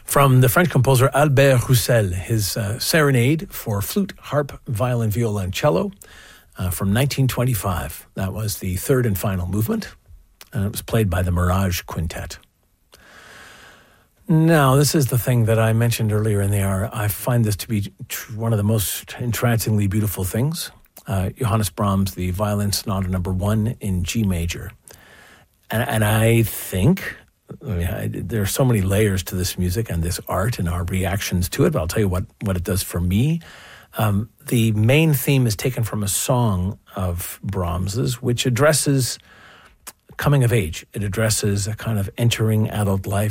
From the French composer Albert Roussel, his Serenade for flute, harp, violin, viola, and cello from 1925. That was the third and final movement, and it was played by the Mirage Quintet. Now, this is the thing that I mentioned earlier in the hour. I find this to be one of the most entrancingly beautiful things. Johannes Brahms, the Violin Sonata No. 1 in G major. And I think, there are so many layers to this music and this art and our reactions to it, but I'll tell you what it does for me. The main theme is taken from a song of Brahms's, which addresses coming of age. It addresses a kind of entering adult life.